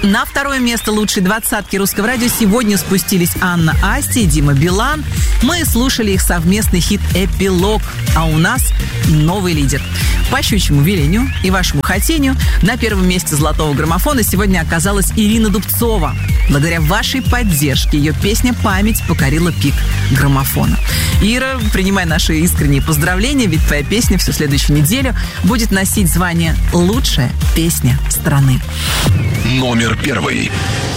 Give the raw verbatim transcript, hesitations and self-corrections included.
На второе место лучшей двадцатки русского радио сегодня спустились Анна Асти и Дима Билан. Мы слушали их совместный хит «Эпилог». А у нас новый лидер. По щучьему велению и вашему хотению на первом месте золотого граммофона сегодня оказалась Ирина Дубцова. Благодаря вашей поддержке ее песня «Память» покорила пик граммофона. Ира, принимай наши искренние поздравления, ведь твоя песня всю следующую неделю будет носить звание «Лучшая песня страны». Номер первый.